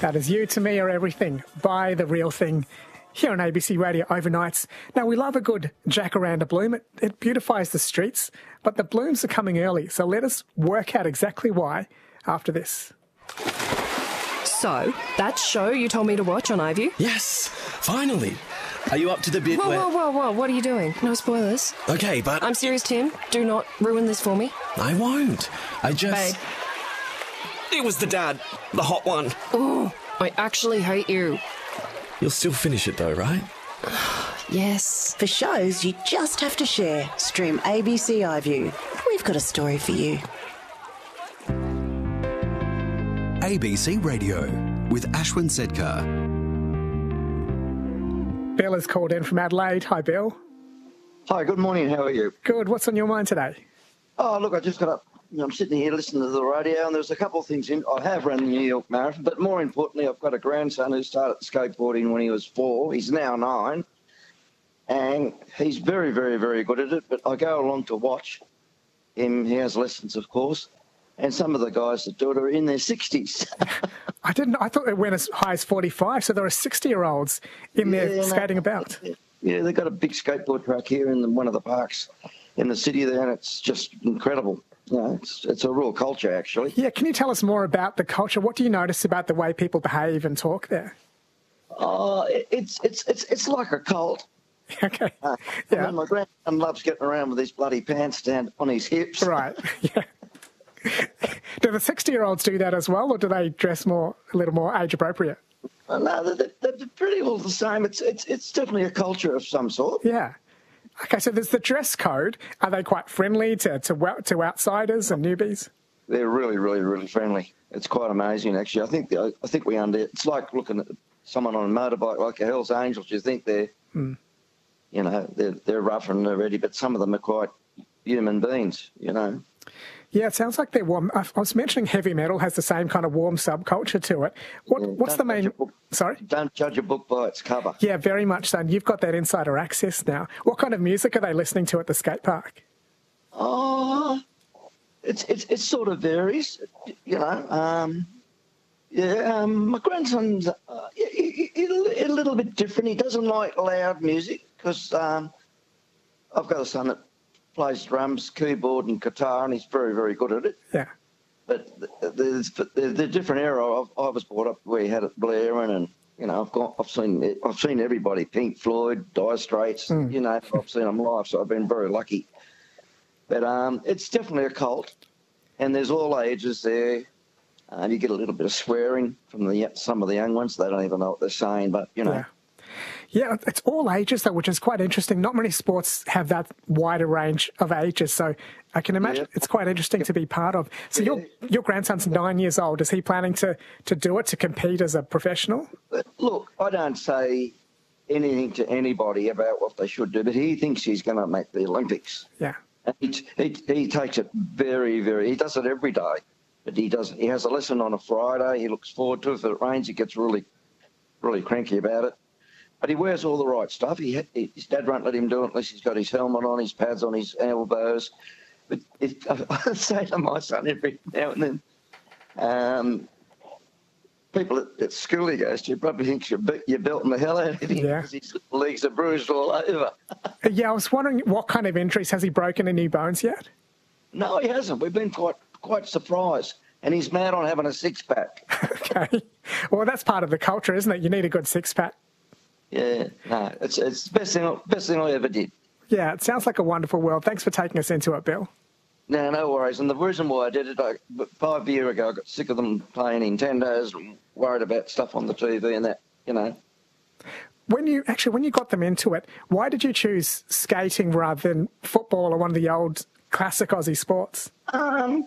That is You to Me Are Everything by The Real Thing here on ABC Radio Overnights. Now, we love a good jacaranda bloom. It beautifies the streets, but the blooms are coming early, so let us work out exactly why after this. So, that show you told me to watch on iView? Yes, finally. Are you up to the bit where... Whoa, what are you doing? No spoilers. Okay, but... I'm serious, Tim. Do not ruin this for me. I won't. I just... Babe. It was the dad. The hot one. Oh, I actually hate you. You'll still finish it though, right? Yes. For shows you just have to share, stream ABC iView. We've got a story for you. ABC Radio with Ashwin Sedkar. Bill has called in from Adelaide. Hi, Bill. Hi, good morning. How are you? Good. What's on your mind today? Oh, look, I just got up. I'm sitting here listening to the radio, and there's a couple of things in. I have run the New York Marathon, but more importantly, I've got a grandson who started skateboarding when he was 4. He's now 9, and he's very, very, very good at it. But I go along to watch him. He has lessons, of course, and some of the guys that do it are in their 60s. I thought it went as high as 45, so there are 60-year-olds in there skating about. Yeah, they've got a big skateboard track here in one of the parks in the city there, and it's just incredible. No, it's a real culture, actually. Yeah, can you tell us more about the culture? What do you notice about the way people behave and talk there? It's like a cult. Okay. Yeah. I mean, my grandson loves getting around with his bloody pants down on his hips. Right. Yeah. Do the 60-year-olds do that as well, or do they dress a little more age appropriate? No, they're pretty all the same. It's definitely a culture of some sort. Yeah. Okay, so there's the dress code. Are they quite friendly to outsiders and newbies? They're really, really, really friendly. It's quite amazing, actually. I think it's like looking at someone on a motorbike like a Hells Angels. You think they're rough and they're ready, but some of them are quite human beings, you know. Yeah, it sounds like they're warm. I was mentioning heavy metal has the same kind of warm subculture to it. What's the main... Sorry? Don't judge a book by its cover. Yeah, very much so. And you've got that insider access now. What kind of music are they listening to at the skate park? Oh, it sort of varies, you know. My grandson's a little bit different. He doesn't like loud music because I've got a son that plays drums, keyboard and guitar, and he's very, very good at it. Yeah. But the different era. I was brought up where he had it blaring, and you know I've seen everybody: Pink Floyd, Dire Straits. You know, I've seen them live, so I've been very lucky. But it's definitely a cult, and there's all ages there. You get a little bit of swearing from some of the young ones. They don't even know what they're saying, but you know. Yeah. Yeah, it's all ages, though, which is quite interesting. Not many sports have that wider range of ages, so I can imagine it's quite interesting to be part of. So your grandson's 9 years old. Is he planning to do it, to compete as a professional? Look, I don't say anything to anybody about what they should do, but he thinks he's going to make the Olympics. Yeah. And he takes it very, very... He does it every day, but he has a lesson on a Friday. He looks forward to it. If it rains, he gets really, really cranky about it. But he wears all the right stuff. His dad won't let him do it unless he's got his helmet on, his pads on his elbows. But I say to my son every now and then, people at school he goes to probably think you're belting the hell out of him because his legs are bruised all over. Yeah, I was wondering what kind of injuries. Has he broken any bones yet? No, he hasn't. We've been quite surprised. And he's mad on having a six-pack. Okay. Well, that's part of the culture, isn't it? You need a good six-pack. Yeah, no, it's the best thing I ever did. Yeah, it sounds like a wonderful world. Thanks for taking us into it, Bill. No worries. And the reason why I did it, 5 years ago, I got sick of them playing Nintendos and worried about stuff on the TV and that, you know. When you got them into it, why did you choose skating rather than football or one of the old classic Aussie sports? I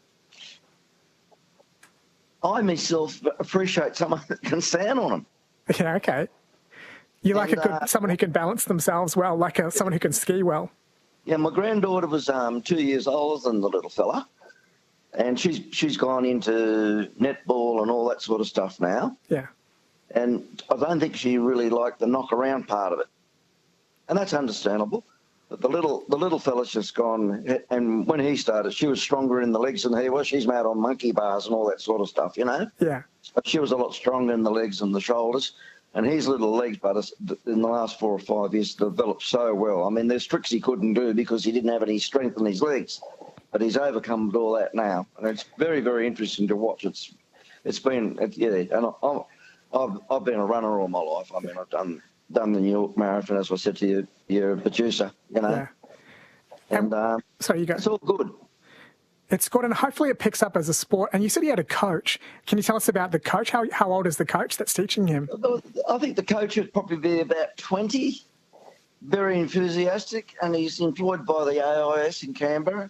myself appreciate someone that can stand on them. Yeah, okay. You like someone who can balance themselves well, like someone who can ski well. Yeah, my granddaughter was 2 years older than the little fella, and she's gone into netball and all that sort of stuff now. Yeah. And I don't think she really liked the knock-around part of it. And that's understandable. But the little fella's just gone, and when he started, she was stronger in the legs than he was. She's made on monkey bars and all that sort of stuff, you know? Yeah. But she was a lot stronger in the legs and the shoulders. And his little legs, but in the last 4 or 5 years, developed so well. I mean, there's tricks he couldn't do because he didn't have any strength in his legs. But he's overcome all that now. And it's very, very interesting to watch. It's been, and I've been a runner all my life. I mean, I've done the New York Marathon, as I said to your producer, you know. Yeah. And so you go. It's all good. It's good, and hopefully it picks up as a sport. And you said he had a coach. Can you tell us about the coach? How old is the coach that's teaching him? I think the coach would probably be about 20, very enthusiastic, and he's employed by the AIS in Canberra.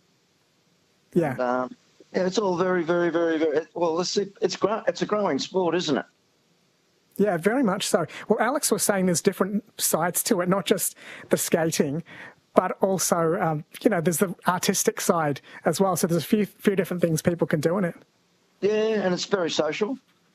Yeah. And, it's all very, very, very, very well. It's a growing sport, isn't it? Yeah, very much so. Well, Alex was saying there's different sides to it, not just the skating, but also, there's the artistic side as well. So there's a few different things people can do in it. Yeah, and it's very social,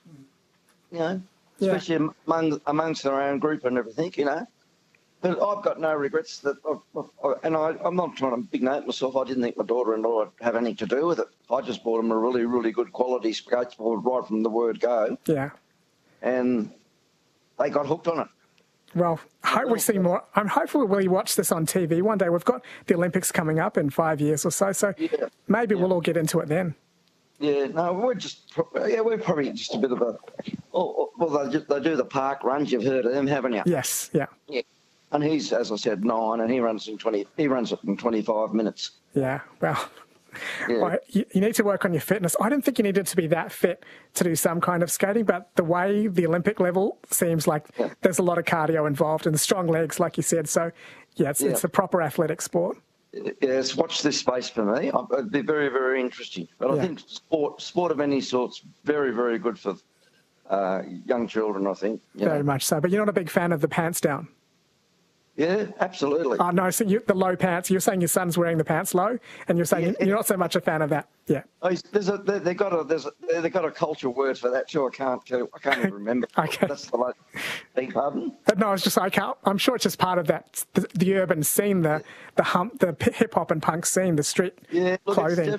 especially amongst their own group and everything, But I've got no regrets and I'm not trying to big note myself. I didn't think my daughter-in-law would have anything to do with it. I just bought them a really, really good quality skateboard right from the word go. Yeah. And they got hooked on it. Well, I hope we see more. I'm hopeful we'll watch this on TV one day. We've got the Olympics coming up in 5 years or so, maybe we'll all get into it then. Yeah, no, we're probably just a bit of a. Well, they do the park runs. You've heard of them, haven't you? Yes, yeah. Yeah, and he's, as I said, 9, and he runs it in 25 minutes. Yeah, well. Yeah. Well, you need to work on your fitness. I didn't think you needed to be that fit to do some kind of skating, but the way the Olympic level seems like there's a lot of cardio involved and strong legs, like you said. So, it's a proper athletic sport. Yes, watch this space for me. It'd be very, very interesting. But I think sport of any sort's very, very good for young children, I think. Very much so. But you're not a big fan of the pants down? Yeah, absolutely. Oh, no, so the low pants. You're saying your son's wearing the pants low, and you're saying you're not so much a fan of that. Yeah. Oh, they've got a culture word for that too. I can't even remember. Okay. That's the like. Beg pardon? But no, it's just I'm sure it's just part of that the urban scene, the hip hop and punk scene, the street clothing.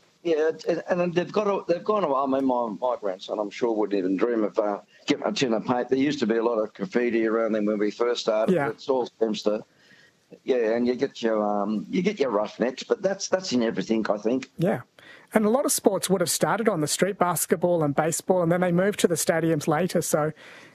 And they've gone away. I mean, my grandson, I'm sure, wouldn't even dream of getting a tin of paint. There used to be a lot of graffiti around them when we first started. Yeah. It all seems to, and you get your roughnecks, but that's in everything, I think. Yeah, and a lot of sports would have started on the street, basketball and baseball, and then they moved to the stadiums later. So,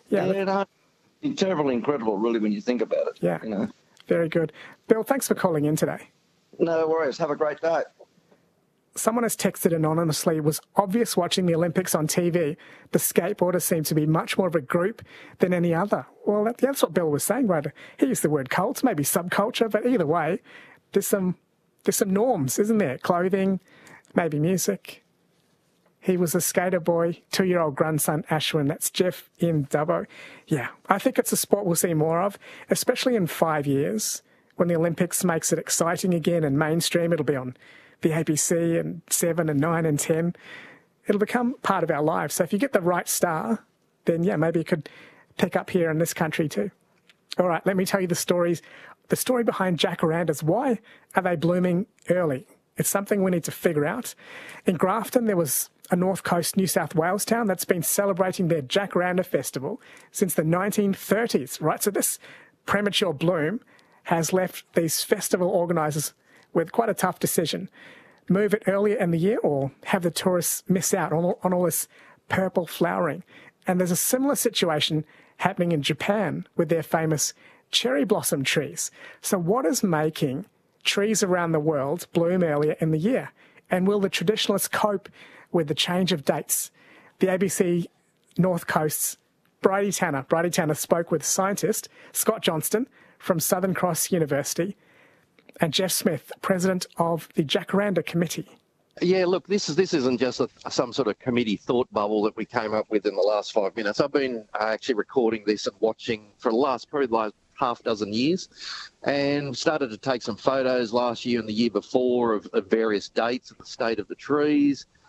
it's terribly incredible, really, when you think about it. Yeah, very good. Bill, thanks for calling in today. No worries. Have a great day. Someone has texted anonymously, it was obvious watching the Olympics on TV. The skateboarders seem to be much more of a group than any other. Well, that's what Bill was saying, right? He used the word cult, maybe subculture, but either way, there's some norms, isn't there? Clothing, maybe music. He was a skater boy, 2-year-old grandson, Ashwin. That's Jeff in Dubbo. Yeah, I think it's a sport we'll see more of, especially in 5 years, when the Olympics makes it exciting again and mainstream. It'll be on the ABC and 7 and 9 and 10, it'll become part of our lives. So if you get the right star, then maybe you could pick up here in this country too. All right, let me tell you the story behind jacarandas. Why are they blooming early? It's something we need to figure out. In Grafton, there was a North Coast New South Wales town that's been celebrating their Jacaranda Festival since the 1930s, right? So this premature bloom has left these festival organisers with quite a tough decision. Move it earlier in the year or have the tourists miss out on all this purple flowering. And there's a similar situation happening in Japan with their famous cherry blossom trees. So what is making trees around the world bloom earlier in the year? And will the traditionalists cope with the change of dates? The ABC North Coast's Bridie Tanner spoke with scientist Scott Johnston from Southern Cross University and Jeff Smith, president of the Jacaranda Committee. Yeah, look, this isn't just some sort of committee thought bubble that we came up with in the last 5 minutes. I've been actually recording this and watching for probably the last half dozen years, and started to take some photos last year and the year before of various dates of the state of the trees.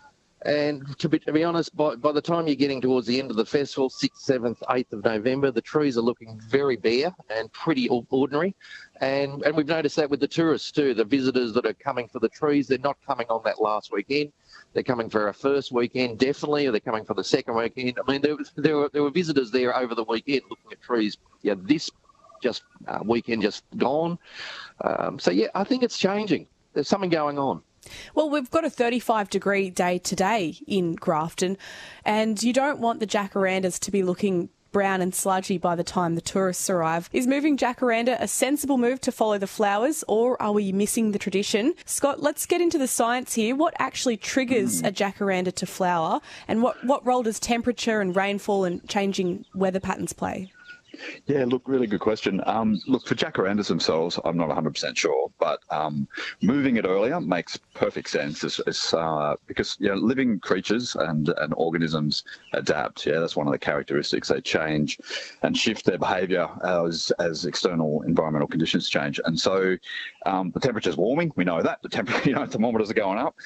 And to be honest, by the time you're getting towards the end of the festival, 6th, 7th, 8th of November, the trees are looking very bare and pretty ordinary. And we've noticed that with the tourists too. The visitors that are coming for the trees, they're not coming on that last weekend. They're coming for our first weekend, definitely, or they're coming for the second weekend. I mean, there were visitors there over the weekend looking at trees. Yeah, this weekend just gone. So, yeah, I think it's changing. There's something going on. Well, we've got a 35-degree day today in Grafton, and you don't want the jacarandas to be looking brown and sludgy by the time the tourists arrive. Is moving jacaranda a sensible move to follow the flowers, or are we missing the tradition? Scott, let's get into the science here. What actually triggers a jacaranda to flower, and what role does temperature and rainfall and changing weather patterns play? Yeah, look, really good question. Look, for jacarandas themselves, I'm not 100% sure, but moving it earlier makes perfect sense because living creatures and organisms adapt. Yeah, that's one of the characteristics. They change and shift their behaviour as external environmental conditions change. And so the temperature's warming. We know that. The thermometers are going up,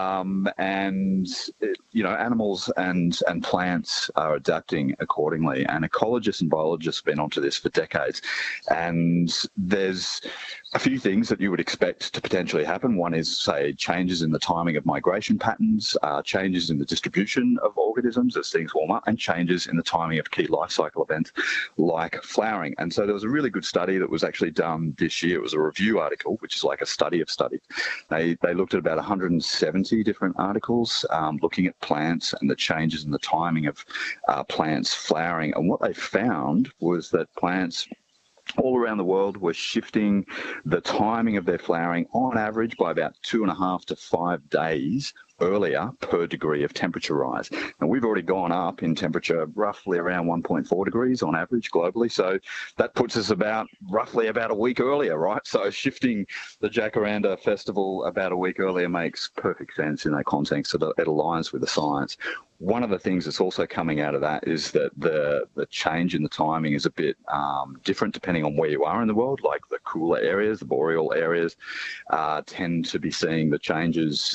and animals and plants are adapting accordingly. And ecologists and biologists have been onto this for decades, and there's a few things that you would expect to potentially happen. One is, say, changes in the timing of migration patterns, changes in the distribution of organisms as things warm up, and changes in the timing of key life cycle events like flowering. And so there was a really good study that was actually done this year. It was a review article, which is like a study of studies. They looked at about 170 different articles looking at plants and the changes in the timing of plants flowering. And what they found was that plants all around the world were shifting the timing of their flowering on average by about 2.5 to 5 days earlier per degree of temperature rise. And we've already gone up in temperature roughly around 1.4 degrees on average globally. So that puts us roughly about a week earlier, right? So shifting the Jacaranda Festival about a week earlier makes perfect sense in that context. So it aligns with the science. One of the things that's also coming out of that is that the change in the timing is a bit different depending on where you are in the world. Like the cooler areas, the boreal areas, tend to be seeing the changes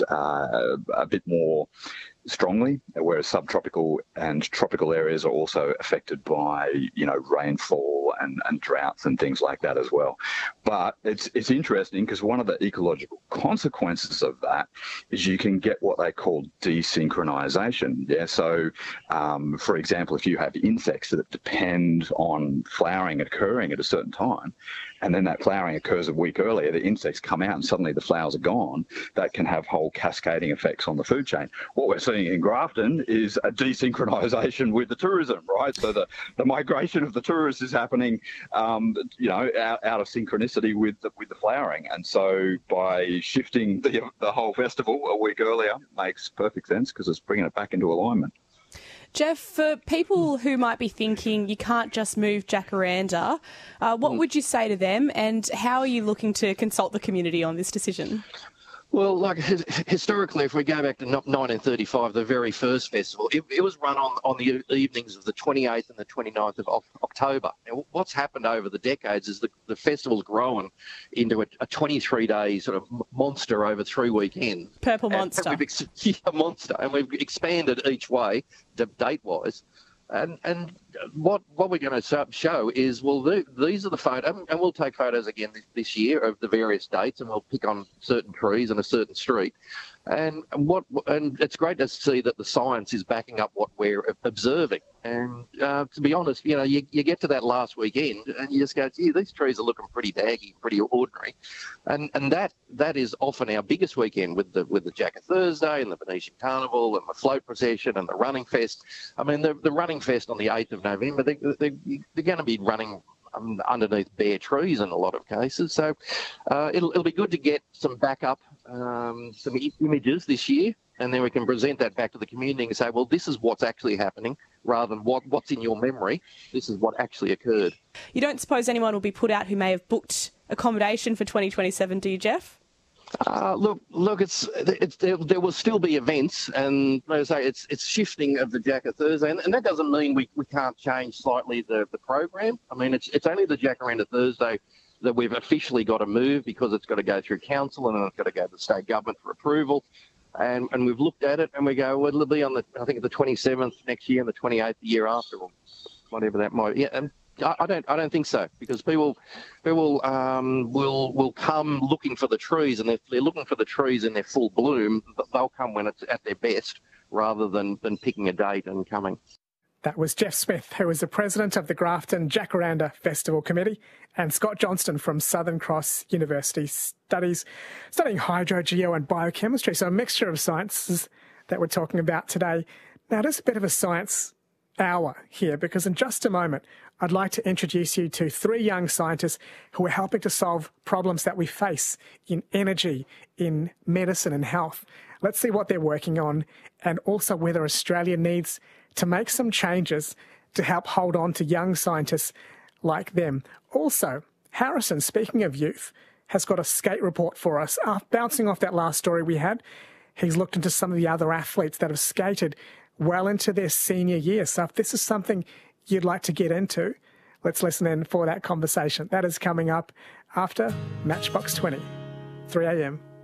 a bit more strongly, whereas subtropical and tropical areas are also affected by, rainfall and droughts and things like that as well. But it's interesting because one of the ecological consequences of that is you can get what they call desynchronization. Yeah. So, for example, if you have insects that depend on flowering occurring at a certain time, and then that flowering occurs a week earlier, the insects come out and suddenly the flowers are gone, that can have whole cascading effects on the food chain. What we're seeing in Grafton is a desynchronization with the tourism, right? So the migration of the tourists is happening, out of synchronicity with the flowering. And so by shifting the whole festival a week earlier makes perfect sense because it's bringing it back into alignment. Jeff, for people who might be thinking you can't just move Jacaranda, what would you say to them, and how are you looking to consult the community on this decision? Well, like historically, if we go back to 1935, the very first festival, it was run on the evenings of the 28th and the 29th of October. Now, what's happened over the decades is the festival's grown into a 23-day sort of monster over 3 weekends. Purple monster. A monster. And we've expanded each way, date-wise. And what we're going to show is, these are the photos, and we'll take photos again this year of the various dates, and we'll pick on certain trees and a certain street. And it's great to see that the science is backing up what we're observing. And to be honest, you get to that last weekend and you just go, gee, these trees are looking pretty daggy, pretty ordinary. And that is often our biggest weekend with the Jacker Thursday and the Venetian Carnival and the float procession and the running fest. I mean, the running fest on the 8th of November, they're going to be running underneath bare trees in a lot of cases. So it'll be good to get some backup, some images this year, and then we can present that back to the community and say, well, this is what's actually happening, rather than what's in your memory. This is what actually occurred. You don't suppose anyone will be put out who may have booked accommodation for 2027, do you, Jeff? Look, there will still be events, and as I say, it's shifting of the Jacker Thursday, and that doesn't mean we can't change slightly the program. I mean, it's only the Jacaranda Thursday that we've officially got to move because it's got to go through council and then it's got to go to the state government for approval. And we've looked at it and we go, well, it'll be on the 27th next year and the 28th the year after, or whatever that might be. Yeah, and I don't think so, because people will come looking for the trees, and if they're looking for the trees in their full bloom, they'll come when it's at their best, rather than picking a date and coming. That was Jeff Smith, who is the president of the Grafton Jacaranda Festival Committee, and Scott Johnston from Southern Cross University, studying hydro, geo and biochemistry. So a mixture of sciences that we're talking about today. Now, there's a bit of a science hour here, because in just a moment, I'd like to introduce you to 3 young scientists who are helping to solve problems that we face in energy, in medicine and health. Let's see what they're working on, and also whether Australia needs to make some changes to help hold on to young scientists like them. Also, Harrison, speaking of youth, has got a skate report for us. Bouncing off that last story we had, he's looked into some of the other athletes that have skated well into their senior year. So if this is something you'd like to get into, let's listen in for that conversation. That is coming up after Matchbox 20, 3 a.m.